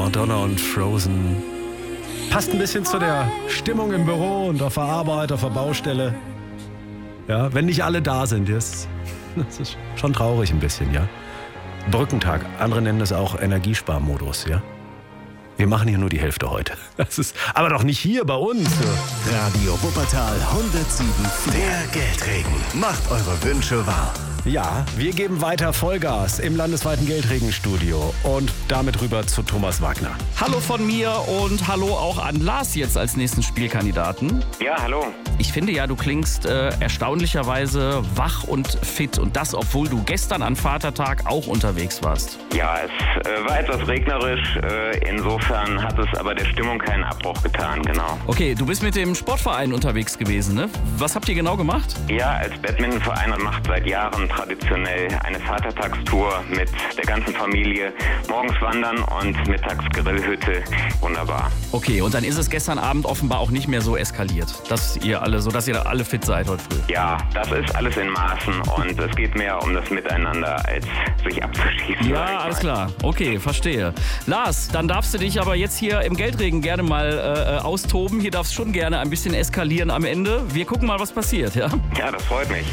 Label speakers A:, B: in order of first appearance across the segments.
A: Madonna und Frozen. Passt ein bisschen zu der Stimmung im Büro und auf der Arbeit, auf der Baustelle. Ja, wenn nicht alle da sind. Das ist schon traurig ein bisschen, ja. Brückentag, andere nennen das auch Energiesparmodus, ja. Wir machen hier nur die Hälfte heute. Das ist aber doch nicht hier bei uns.
B: Radio Wuppertal 107. Der Geldregen. Macht eure Wünsche wahr.
A: Ja, wir geben weiter Vollgas im landesweiten Geldregenstudio und damit rüber zu Thomas Wagner.
C: Hallo von mir und hallo auch an Lars jetzt als nächsten Spielkandidaten.
D: Ja, hallo.
C: Ich finde ja, du klingst erstaunlicherweise wach und fit und das, obwohl du gestern an Vatertag auch unterwegs warst.
D: Ja, es war etwas regnerisch, insofern hat es aber der Stimmung keinen Abbruch getan, genau.
C: Okay, du bist mit dem Sportverein unterwegs gewesen, ne? Was habt ihr genau gemacht?
D: Ja, als Badmintonverein macht seit Jahren traditionell eine Vatertagstour mit der ganzen Familie. Morgens wandern und mittags Grillhütte. Wunderbar.
C: Okay, und dann ist es gestern Abend offenbar auch nicht mehr so eskaliert, dass ihr alle fit seid heute früh.
D: Ja, das ist alles in Maßen und es geht mehr um das Miteinander, als sich abzuschießen.
C: Ja, alles klar. Okay, verstehe. Lars, dann darfst du dich aber jetzt hier im Geldregen gerne mal austoben. Hier darfst schon gerne ein bisschen eskalieren am Ende. Wir gucken mal, was passiert, ja?
D: Ja, das freut mich.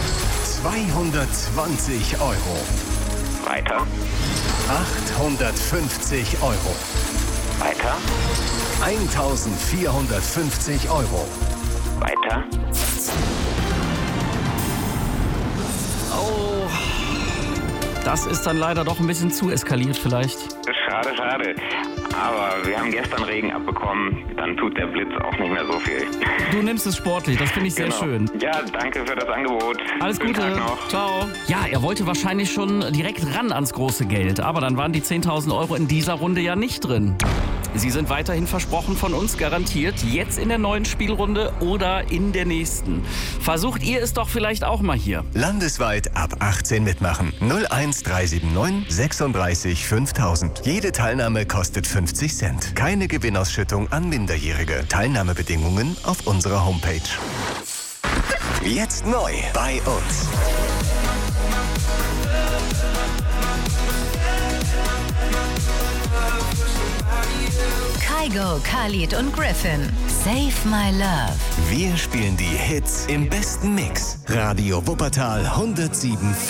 B: 220 Euro.
D: Weiter.
B: 850 Euro.
D: Weiter.
B: 1450 Euro.
D: Weiter.
C: Oh, das ist dann leider doch ein bisschen zu eskaliert vielleicht.
D: Schade, schade. Aber wir haben gestern Regen abbekommen, dann tut der Blitz auch nicht mehr so viel.
C: Du nimmst es sportlich, das finde ich sehr schön.
D: Ja, danke für das Angebot.
C: Alles
D: Guten
C: Gute.
D: Tag noch.
C: Ciao. Ja, er wollte wahrscheinlich schon direkt ran ans große Geld, aber dann waren die 10.000 Euro in dieser Runde ja nicht drin. Sie sind weiterhin versprochen von uns, garantiert, jetzt in der neuen Spielrunde oder in der nächsten. Versucht ihr es doch vielleicht auch mal hier.
B: Landesweit ab 18 mitmachen. 01379 36 5000. Jede Teilnahme kostet 50 Cent. Keine Gewinnausschüttung an Minderjährige. Teilnahmebedingungen auf unserer Homepage. Jetzt neu bei uns.
E: Kygo, Khalid und Griffin. Save My Love.
B: Wir spielen die Hits im besten Mix. Radio Wuppertal 107.